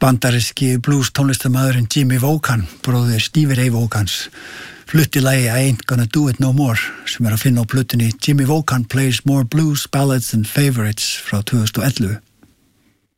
Bandaríski blues tónlistarmaðurinn Jimmy Vaughan, bróðir Stevie Ray Vaughans, flutti lagi I Ain't Gonna Do It No More sem að finna á plötunni Jimmy Vaughan Plays More Blues Ballads and Favorites frá 2011.